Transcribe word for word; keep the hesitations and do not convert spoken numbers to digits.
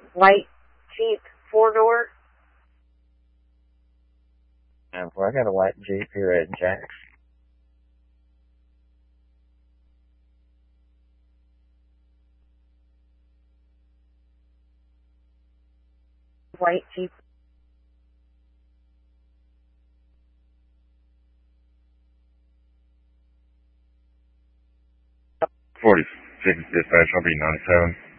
White Jeep, four door. Um, well, I got a white Jeep here at Jack's. White Jeep. forty-six dispatch, I'll be ninety-seven.